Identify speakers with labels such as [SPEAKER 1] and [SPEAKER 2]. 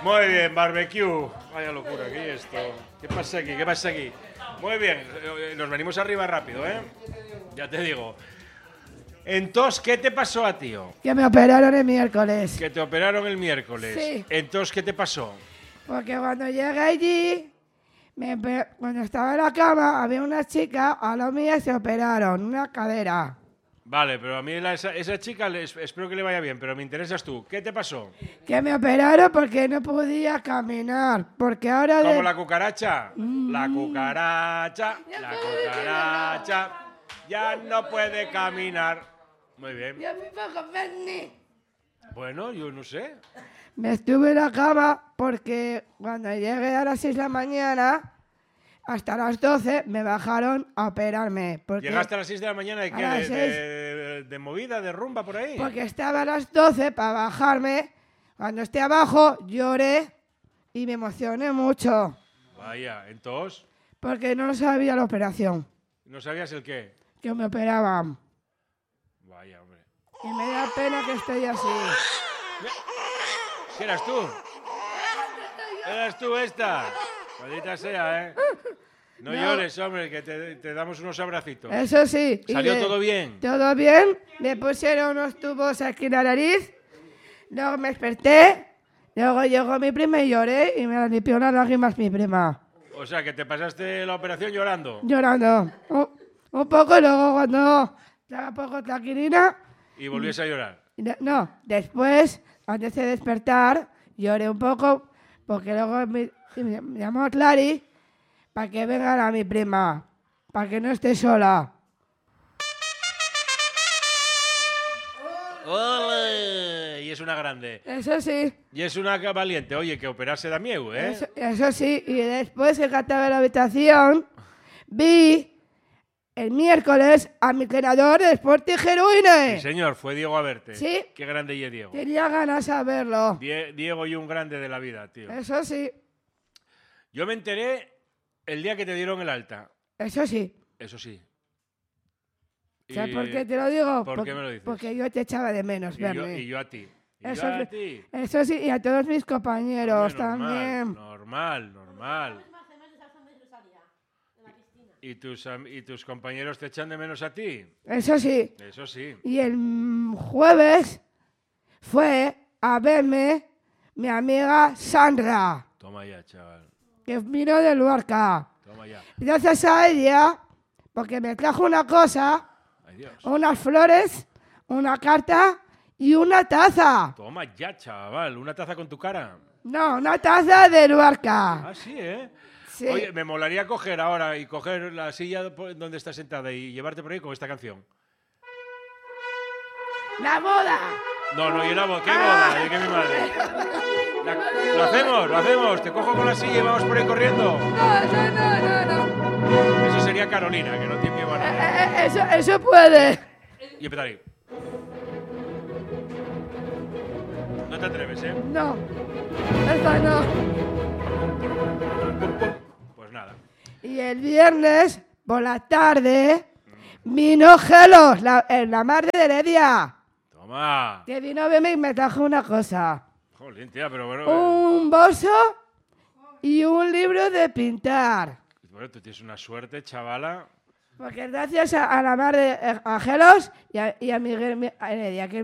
[SPEAKER 1] Muy bien, barbecue. Vaya locura, ¿qué es esto? ¿Qué pasa aquí? ¿Qué pasa aquí? Muy bien, nos venimos arriba rápido, ¿eh? Ya te digo. Entonces, ¿qué te pasó a ti?
[SPEAKER 2] Que me operaron el miércoles.
[SPEAKER 1] Que te operaron el miércoles.
[SPEAKER 2] Sí.
[SPEAKER 1] Entonces, ¿qué te pasó?
[SPEAKER 2] Porque cuando llegué allí, cuando estaba en la cama, había una chica a lo mío y se operaron una cadera.
[SPEAKER 1] Vale, pero a mí esa chica espero que le vaya bien, pero me interesas tú. ¿Qué te pasó?
[SPEAKER 2] Que me operaron porque no podía caminar. Porque ahora
[SPEAKER 1] ¿Como la cucaracha? La cucaracha, la cucaracha, ya no puede caminar. Muy bien.
[SPEAKER 2] Yo vivo con Bernie.
[SPEAKER 1] Bueno, yo no sé.
[SPEAKER 2] Me estuve en la cama porque cuando llegué a las 6 de la mañana, hasta las 12, me bajaron a operarme.
[SPEAKER 1] ¿Llegaste a las 6 de la mañana de
[SPEAKER 2] A
[SPEAKER 1] qué?
[SPEAKER 2] las
[SPEAKER 1] ¿De movida, de rumba por ahí?
[SPEAKER 2] Porque estaba a las 12 para bajarme. Cuando esté abajo, lloré y me emocioné mucho.
[SPEAKER 1] Vaya, entonces,
[SPEAKER 2] Porque no sabía la operación,
[SPEAKER 1] ¿no sabías el qué?
[SPEAKER 2] que me operaban.
[SPEAKER 1] Vaya, hombre.
[SPEAKER 2] Y me da pena que estoy así.
[SPEAKER 1] ¿Qué eras tú? ¿Eras tú esta? Maldita sea, ¿eh? No llores, hombre, que te damos unos abracitos.
[SPEAKER 2] Eso sí.
[SPEAKER 1] ¿Salió todo bien?
[SPEAKER 2] Todo bien. Me pusieron unos tubos aquí en la nariz. Luego me desperté. Luego llegó mi prima y lloré y me limpió las lágrimas mi prima.
[SPEAKER 1] O sea, que te pasaste la operación llorando.
[SPEAKER 2] Llorando. Un poco y luego cuando estaba poco tranquilina.
[SPEAKER 1] Y volvías a llorar.
[SPEAKER 2] No, después, antes de despertar, lloré un poco porque luego me llamó Clary para que venga a mi prima, para que no esté sola.
[SPEAKER 1] ¡Ole! Y es una grande.
[SPEAKER 2] Eso sí,
[SPEAKER 1] Y es una valiente. Oye, que operarse da miedo, ¿eh?
[SPEAKER 2] eso sí. Y después que estaba en la habitación, vi el miércoles a mi entrenador de Sporting
[SPEAKER 1] Sí,
[SPEAKER 2] Heroine.
[SPEAKER 1] señor, fue Diego a verte.
[SPEAKER 2] Sí.
[SPEAKER 1] Qué grande y es Diego.
[SPEAKER 2] Tenía ganas de verlo.
[SPEAKER 1] Diego y un grande de la vida, tío.
[SPEAKER 2] Eso sí,
[SPEAKER 1] Yo me enteré el día que te dieron el alta.
[SPEAKER 2] eso sí.
[SPEAKER 1] Eso sí.
[SPEAKER 2] ¿Sabes por qué te lo digo?
[SPEAKER 1] ¿Por qué me lo dices?
[SPEAKER 2] Porque yo te echaba de menos, Bernie.
[SPEAKER 1] Y yo a ti.
[SPEAKER 2] Eso,
[SPEAKER 1] a ti.
[SPEAKER 2] eso sí, y a todos mis compañeros
[SPEAKER 1] Hombre,
[SPEAKER 2] también.
[SPEAKER 1] Normal. ¿Y tus compañeros te echan de menos a ti?
[SPEAKER 2] Eso sí.
[SPEAKER 1] Eso sí.
[SPEAKER 2] Y el jueves fue a verme mi amiga Sandra,
[SPEAKER 1] Toma ya, chaval.
[SPEAKER 2] que vino de Luarca.
[SPEAKER 1] Toma ya.
[SPEAKER 2] Gracias a ella, porque me trajo una cosa,
[SPEAKER 1] Ay, Dios.
[SPEAKER 2] unas flores, una carta y una taza.
[SPEAKER 1] Toma ya, chaval. ¿Una taza con tu cara?
[SPEAKER 2] No, una taza de Luarca.
[SPEAKER 1] Ah, sí, ¿eh?
[SPEAKER 2] Sí.
[SPEAKER 1] Oye, me molaría coger ahora y coger la silla donde estás sentada y llevarte por ahí con esta canción.
[SPEAKER 2] ¡La boda!
[SPEAKER 1] No, ¿y la boda? ¿Qué boda? ¿De qué mi madre? Lo hacemos. Te cojo con la silla y vamos por ahí corriendo.
[SPEAKER 2] No.
[SPEAKER 1] Eso sería Carolina, que no tiene miedo a nada.
[SPEAKER 2] Eso puede.
[SPEAKER 1] Y empezar ahí. No te atreves, ¿eh?
[SPEAKER 2] No. Esta no.
[SPEAKER 1] Pues nada.
[SPEAKER 2] Y el viernes, por la tarde, vino Gelos, la madre de Heredia.
[SPEAKER 1] Toma.
[SPEAKER 2] Que vino a verme y me trajo una cosa.
[SPEAKER 1] Jolín, tía, pero bueno.
[SPEAKER 2] Un bolso y un libro de pintar.
[SPEAKER 1] Bueno, tú tienes una suerte, chavala.
[SPEAKER 2] Porque gracias a la madre, a Gelos y a Miguel Heredia, que